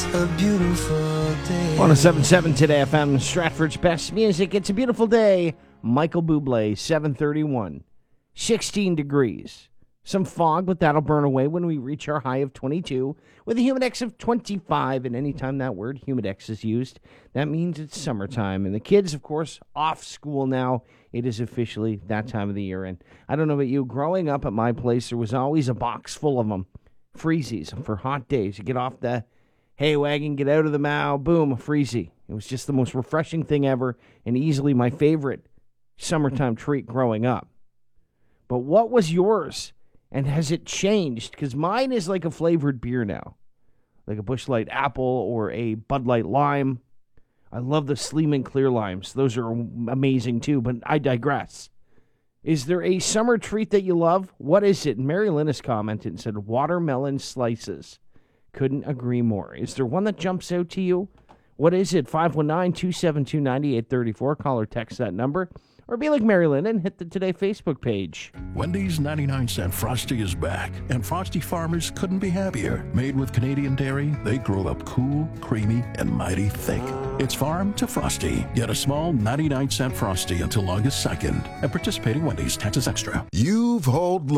a beautiful day. 107.7 Today FM, Stratford's best music. It's a beautiful day. Michael Bublé, 7:31, 16 degrees. Some fog, but that'll burn away when we reach our high of 22 with a humidex of 25. And anytime that word humidex is used, that means it's summertime. And the kids, of course, off school now. It is officially that time of the year. And I don't know about you, growing up at my place, there was always a box full of them. Freezies for hot days. You get off the hay wagon, get out of the mow, boom, a freezy. It was just the most refreshing thing ever and easily my favorite summertime treat growing up. But what was yours? And has it changed? Because mine is like a flavored beer now, like a Busch Light Apple or a Bud Light Lime. I love the Sleeman Clear Limes. Those are amazing too, but I digress. Is there a summer treat that you love? What is it? Mary Lynn has commented and said watermelon slices. Couldn't agree more. Is there one that jumps out to you? What is it? 519-272-9834. Call or text that number. Or be like Mary Lynn and hit the Today Facebook page. Wendy's 99-cent Frosty is back, and Frosty farmers couldn't be happier. Made with Canadian dairy, they grow up cool, creamy, and mighty thick. It's farm to Frosty. Get a small 99-cent Frosty until August 2nd. At participating Wendy's, taxes extra. You've hauled